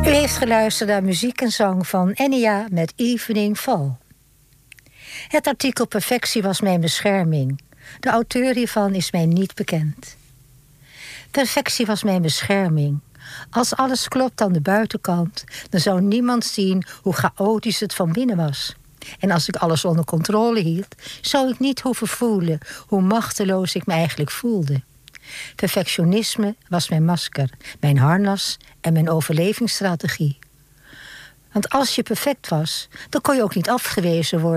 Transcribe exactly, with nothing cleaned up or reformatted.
U heeft geluisterd naar muziek en zang van Enya met Evening Fall. Het artikel Perfectie was mijn bescherming. De auteur hiervan is mij niet bekend. Perfectie was mijn bescherming. Als alles klopt aan de buitenkant, dan zou niemand zien hoe chaotisch het van binnen was. En als ik alles onder controle hield, zou ik niet hoeven voelen hoe machteloos ik me eigenlijk voelde. Perfectionisme was mijn masker, mijn harnas en mijn overlevingsstrategie. Want als je perfect was, dan kon je ook niet afgewezen worden